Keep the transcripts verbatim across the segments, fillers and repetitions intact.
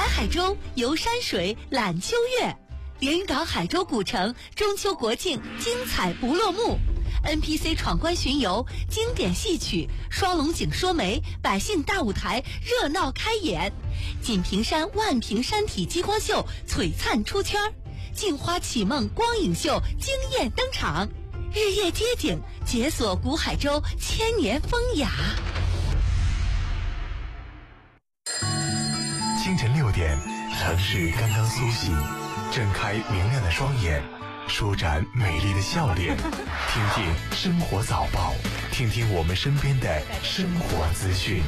海州游山水览秋月，连云港海州古城中秋国庆精彩不落幕， N P C 闯关巡游，经典戏曲，双龙井说媒，百姓大舞台热闹开演，锦屏山万屏山体激光秀璀璨出圈，镜花启梦光影秀惊艳登场，日夜街景解锁古海州千年风雅。 清晨六点，城市刚刚苏醒，睁开明亮的双眼，舒展美丽的笑脸，听听生活早报，听听我们身边的生活资讯。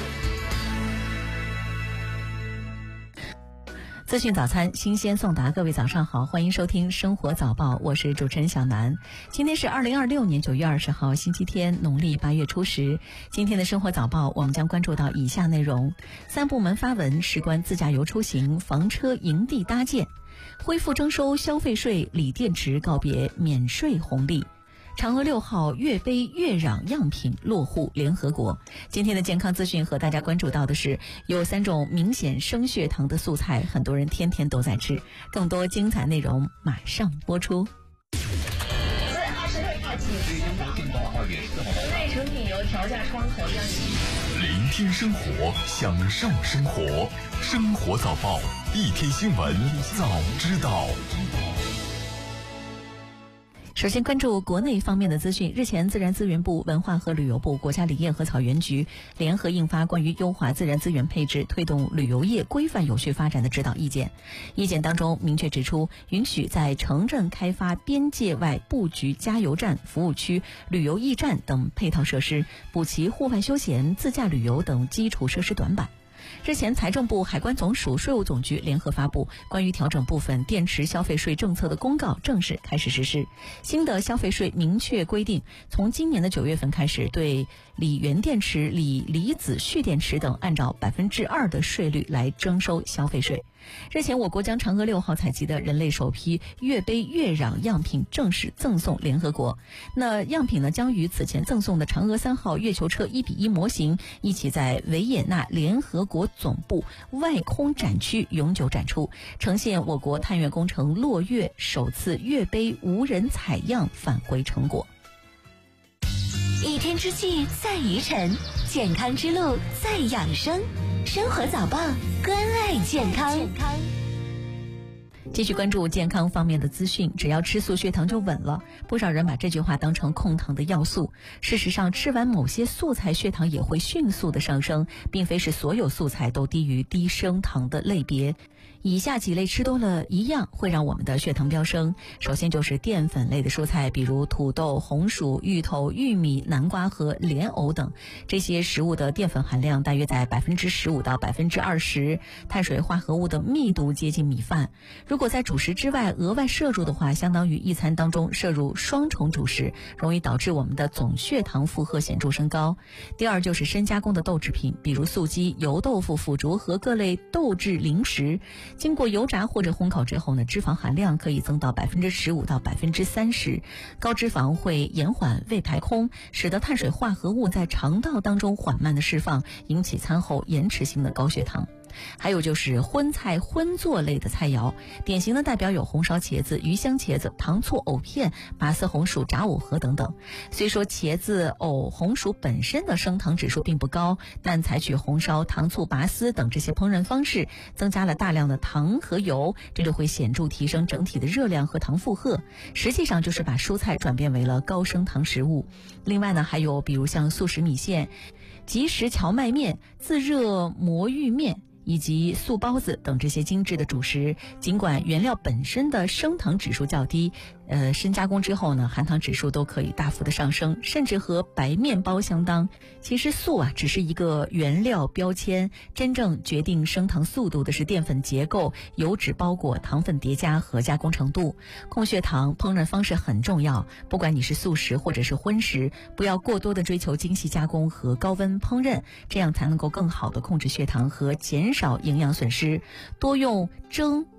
资讯早餐新鲜送达，各位早上好，欢迎收听生活早报，我是主持人小南。今天是二零二六年九月二十号星期天，农历八月初十。今天的生活早报我们将关注到以下内容：三部门发文事关自驾游出行，房车营地搭建，恢复征收消费税，锂电池告别免税红利，嫦娥六号月杯月壤样品落户联合国。今天的健康资讯和大家关注到的是，有三种明显升血糖的素菜，很多人天天都在吃。更多精彩内容马上播出。 自二十六号起，国内成品油调价窗口将聆听生活，享受生活，生活早报，一天新闻早知道。 首先关注国内方面的资讯。日前，自然资源部、文化和旅游部、国家林业和草原局联合印发关于优化自然资源配置、推动旅游业规范有序发展的指导意见。意见当中明确指出，允许在城镇开发边界外布局加油站、服务区、旅游驿站等配套设施，补齐户外休闲、自驾旅游等基础设施短板。日前，财政部、海关总署、税务总局联合发布关于调整部分电池消费税政策的公告，正式开始实施。新的消费税明确规定，从今年的九月份开始，对锂原电池、锂离子蓄电池等按照百分之二的税率来征收消费税。日前，我国将嫦娥六号采集的人类首批月杯月壤样品正式赠送联合国。那样品呢，将与此前赠送的嫦娥三号月球车一比一模型一起在维也纳联合国总部外空展区永久展出，呈现我国探月工程落月首次月杯无人采样返回成果。 一天之计在于晨，健康之路在养生。生活早报，关爱健康。 继续关注健康方面的资讯。只要吃素，血糖就稳了。不少人把这句话当成控糖的要素。事实上，吃完某些素菜，血糖也会迅速的上升，并非是所有素菜都低于低升糖的类别。以下几类吃多了一样会让我们的血糖飙升。首先就是淀粉类的蔬菜，比如土豆、红薯、芋头、玉米、南瓜和莲藕等。这些食物的淀粉含量大约在百分之十五到百分之二十，碳水化合物的密度接近米饭。如果在主食之外额外摄入的话，相当于一餐当中摄入双重主食，容易导致我们的总血糖负荷显著升高。第二就是深加工的豆制品，比如素鸡、油豆腐、腐竹和各类豆制零食。经过油炸或者烘烤之后呢，脂肪含量可以增到百分之十五到百分之三十。高脂肪会延缓胃排空，使得碳水化合物在肠道当中缓慢的释放，引起餐后延迟性的高血糖。还有就是荤菜荤做类的菜肴，典型的代表有红烧茄子、鱼香茄子、糖醋藕片、拔丝红薯、炸藕盒等等。虽说茄子、藕、红薯本身的升糖指数并不高，但采取红烧、糖醋、拔丝等这些烹饪方式，增加了大量的糖和油，这就会显著提升整体的热量和糖负荷，实际上就是把蔬菜转变为了高升糖食物。另外呢，还有比如像速食米线、即食荞麦面、自热魔芋面以及素包子等这些精致的主食，尽管原料本身的升糖指数较低，呃，深加工之后呢，含糖指数都可以大幅的上升，甚至和白面包相当。其实素啊，只是一个原料标签，真正决定升糖速度的是淀粉结构、油脂包裹、糖分叠加和加工程度。控血糖烹饪方式很重要，不管你是素食或者是荤食，不要过多的追求精细加工和高温烹饪，这样才能够更好的控制血糖和减少营养损失。多用蒸、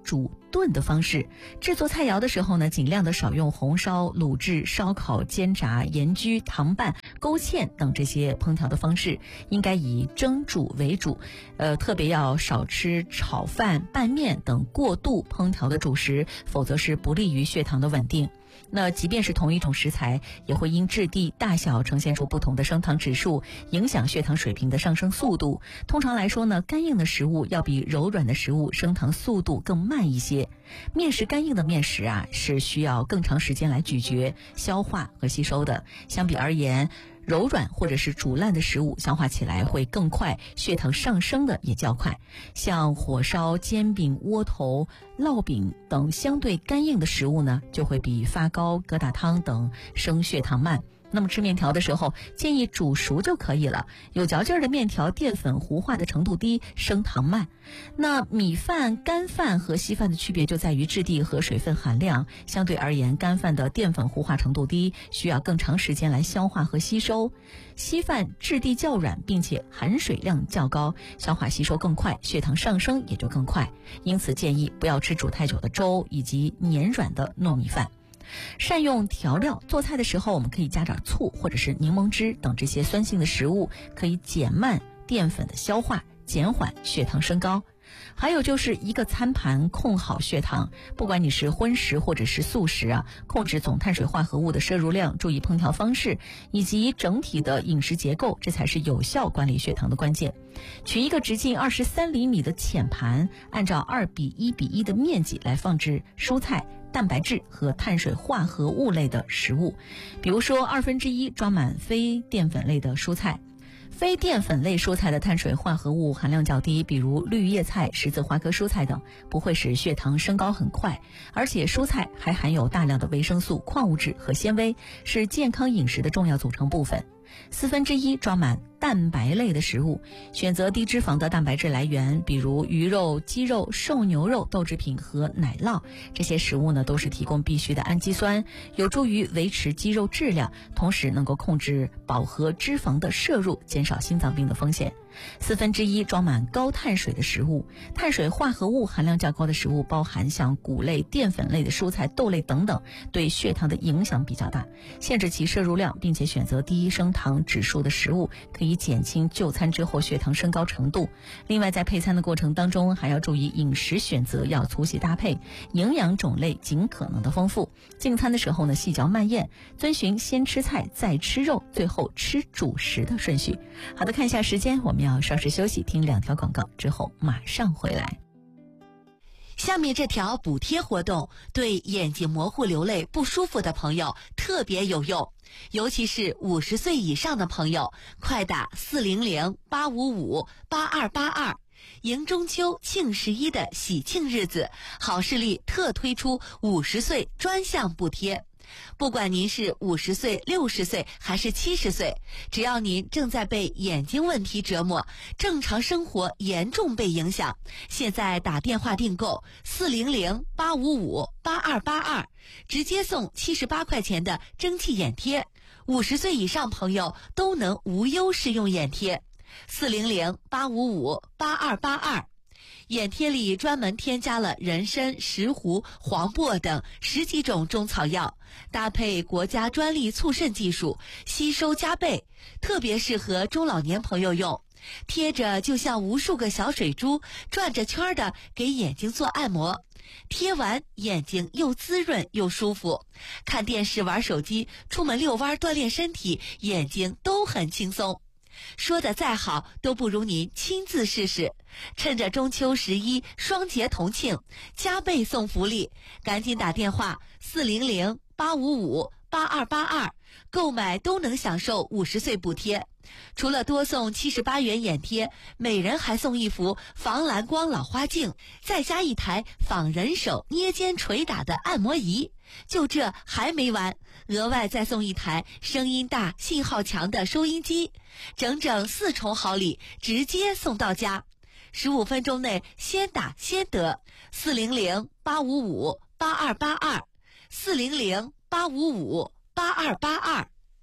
煮炖的方式。制作菜肴的时候呢，尽量的少用红烧、卤制、烧烤、煎炸、盐焗、糖拌、勾芡等这些烹调的方式，应该以蒸煮为主。呃，特别要少吃炒饭、拌面等过度烹调的主食，否则是不利于血糖的稳定。那即便是同一种食材，也会因质地、大小呈现出不同的升糖指数，影响血糖水平的上升速度。通常来说呢，干硬的食物要比柔软的食物升糖速度更慢一些。面食干硬的面食啊，是需要更长时间来咀嚼、消化和吸收的。相比而言，柔软或者是煮烂的食物消化起来会更快，血糖上升的也较快。像火烧、煎饼、窝头、烙饼等相对干硬的食物呢，就会比发糕、疙瘩汤等升血糖慢。那么吃面条的时候，建议煮熟就可以了。有嚼劲儿的面条，淀粉糊化的程度低，升糖慢。那米饭、干饭和稀饭的区别就在于质地和水分含量。相对而言，干饭的淀粉糊化程度低，需要更长时间来消化和吸收。稀饭质地较软，并且含水量较高，消化吸收更快，血糖上升也就更快。因此建议不要吃煮太久的粥以及黏软的糯米饭。善用调料，做菜的时候我们可以加点醋或者是柠檬汁等这些酸性的食物，可以减慢淀粉的消化，减缓血糖升高。还有就是一个餐盘控好血糖，不管你是荤食或者是素食啊，控制总碳水化合物的摄入量，注意烹调方式以及整体的饮食结构，这才是有效管理血糖的关键。取一个直径二十三厘米的浅盘，按照二比一比一的面积来放置蔬菜、蛋白质和碳水化合物类的食物，比如说二分之一装满非淀粉类的蔬菜。非淀粉类蔬菜的碳水化合物含量较低，比如绿叶菜、十字花科蔬菜等，不会使血糖升高很快，而且蔬菜还含有大量的维生素、矿物质和纤维，是健康饮食的重要组成部分。四分之一装满蛋白类的食物，选择低脂肪的蛋白质来源，比如鱼肉、鸡肉、瘦牛肉、豆制品和奶酪。这些食物呢，都是提供必需的氨基酸，有助于维持肌肉质量，同时能够控制饱和脂肪的摄入，减少心脏病的风险。四分之一装满高碳水的食物，碳水化合物含量较高的食物包含像谷类、淀粉类的蔬菜、豆类等等，对血糖的影响比较大。限制其摄入量，并且选择低升糖指数的食物，可以减轻就餐之后血糖升高程度。另外，在配餐的过程当中，还要注意饮食选择要粗细搭配，营养种类尽可能的丰富。进餐的时候呢，细嚼慢咽，遵循先吃菜再吃肉，最后吃主食的顺序。好的，看一下时间，我们要稍事休息，听两条广告之后马上回来。 下面这条补贴活动对眼睛模糊流泪不舒服的朋友特别有用，尤其是五十岁以上的朋友，快打四零零八五五八二八二。迎中秋庆十一的喜庆日子，好视力特推出五十岁专项补贴。不管您是五十岁、六十岁还是七十岁，只要您正在被眼睛问题折磨，正常生活严重被影响，现在打电话订购四零零八五五八二八二，直接送七十八块钱的蒸汽眼贴，五十岁以上朋友都能无忧使用眼贴。四零零八五五八二八二。眼贴里专门添加了人参、石斛、黄柏等十几种中草药，搭配国家专利促渗技术，吸收加倍，特别适合中老年朋友用。贴着就像无数个小水珠转着圈的给眼睛做按摩，贴完眼睛又滋润又舒服，看电视、玩手机、出门遛弯、锻炼身体，眼睛都很轻松。说的再好都不如您亲自试试。趁着中秋十一双节同庆，加倍送福利，赶紧打电话四零零八五五八二八二，购买都能享受五十岁补贴。除了多送七十八元眼贴，每人还送一幅防蓝光老花镜，再加一台仿人手捏肩捶打的按摩仪。就这还没完，额外再送一台声音大、信号强的收音机，整整四重好礼，直接送到家。十五分钟内先打先得，四零零八五五八二八二，四零零八五五八二八二。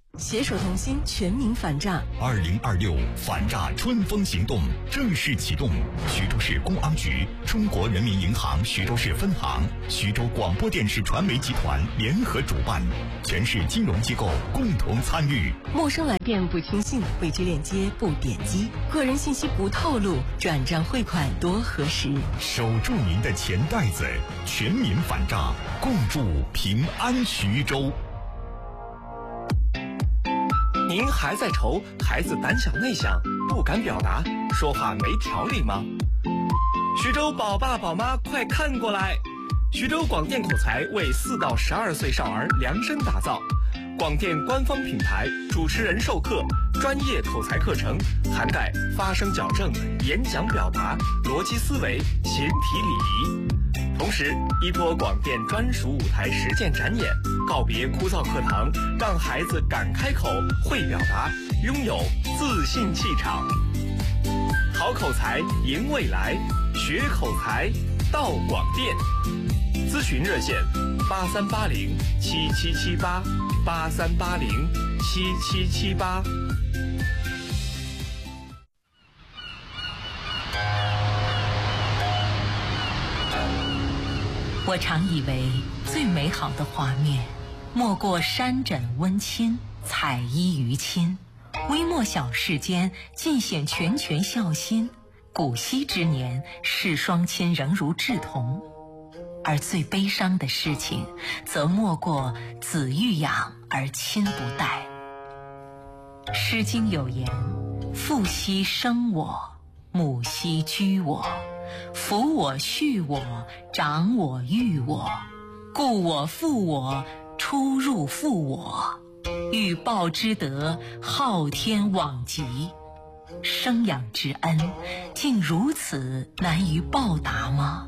携手同心，全民反诈。 二零二六反诈春风行动正式启动。徐州市公安局、中国人民银行徐州市分行、徐州广播电视传媒集团联合主办，全市金融机构共同参与。 陌生来电不轻信，未知链接不点击，个人信息不透露，转账汇款多核实。 守住您的钱袋子，全民反诈，共筑平安徐州。 您还在愁孩子胆小内向，不敢表达，说话没条理吗？徐州宝爸宝妈快看过来！徐州广电口才为四到十二岁少儿量身打造，广电官方品牌，主持人授课，专业口才课程涵盖发声矫正、演讲表达、逻辑思维、形体礼仪。同时依托广电专属舞台实践展演，告别枯燥课堂，让孩子敢开口、会表达，拥有自信气场。好口才赢未来，学口才到广电。咨询热线：八三八零七七七八，八三八零七七七八。 我常以为最美好的画面，莫过山枕温馨，彩衣娱亲。微末小世间，尽显拳拳孝心。古稀之年，世双亲仍如稚童。而最悲伤的事情，则莫过子欲养而亲不待。诗经有言：父兮生我，母兮居我，抚我恤我，长我育我，故我负我，出入负我，欲报之德，昊天罔极。生养之恩，竟如此难于报答吗？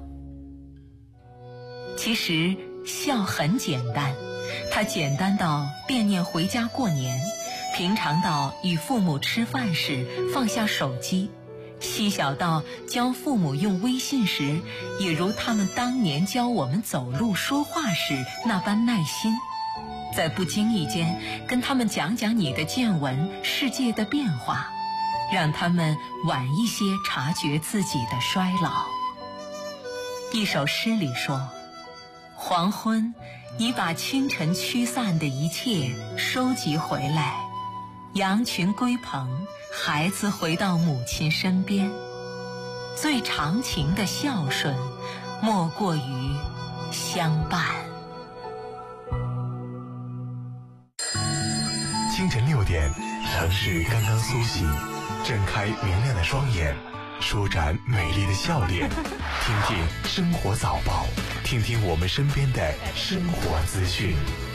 其实孝很简单，它简单到惦念回家过年，平常到与父母吃饭时放下手机，细小到教父母用微信时，也如他们当年教我们走路说话时那般耐心。在不经意间跟他们讲讲你的见闻，世界的变化，让他们晚一些察觉自己的衰老。一首诗里说：黄昏，你把清晨驱散的一切收集回来，羊群归棚，孩子回到母亲身边。最长情的孝顺，莫过于相伴。 清晨六点，城市刚刚苏醒，睁开明亮的双眼，舒展美丽的笑脸，听听生活早报，听听我们身边的生活资讯。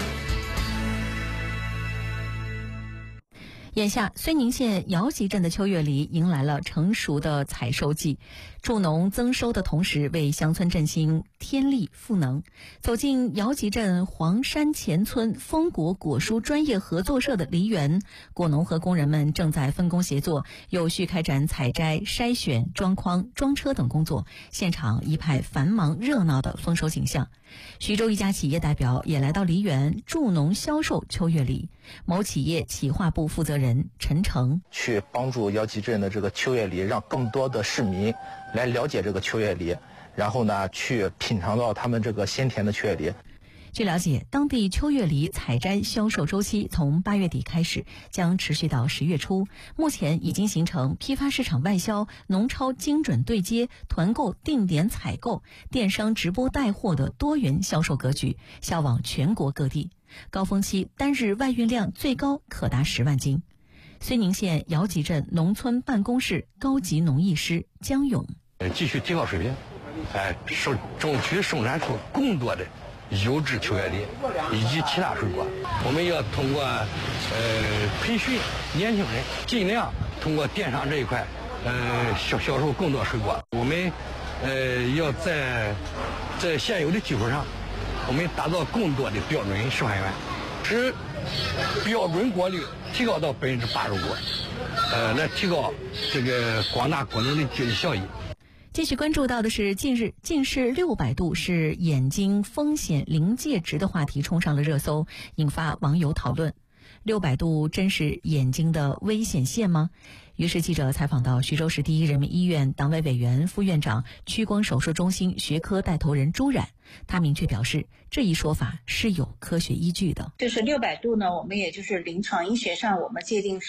眼下，睢宁县姚集镇的秋月梨迎来了成熟的采收季，助农增收的同时，为乡村振兴添力赋能。走进姚集镇黄山前村丰果果蔬专业合作社的梨园，果农和工人们正在分工协作，有序开展采摘、筛选、装筐、装车等工作，现场一派繁忙热闹的丰收景象。徐州一家企业代表也来到梨园助农销售秋月梨，某企业企划部负责人陈成去帮助姚集镇的这个秋月梨，让更多的市民来了解这个秋月梨，然后呢去品尝到他们这个鲜甜的秋月梨。 据了解，当地秋月梨采摘销售周期从八月底开始，将持续到十月初。目前已经形成批发市场外销、农超精准对接、团购定点采购、电商直播带货的多元销售格局，销往全国各地。高峰期单日外运量最高可达十万斤。睢宁县姚集镇农村办公室高级农艺师江勇： 继续提高水平，哎，生争取生产出更多的优质秋月梨以及其他水果。我们要通过呃培训年轻人，尽量通过电商这一块，呃销销售更多水果。我们呃要在在现有的基础上，我们打造更多的标准示范园，使标准果率提高到百分之八十五，呃，来提高这个广大果农的经济效益。 继续关注到的是，近日近视六百度是眼睛风险临界值的话题冲上了热搜，引发网友讨论。 六百度真是眼睛的危险线吗？于是记者采访到徐州市第一人民医院党委委员、副院长、屈光手术中心学科带头人朱冉，他明确表示，这一说法是有科学依据的。 就是六百度呢，我们也就是临床医学上我们界定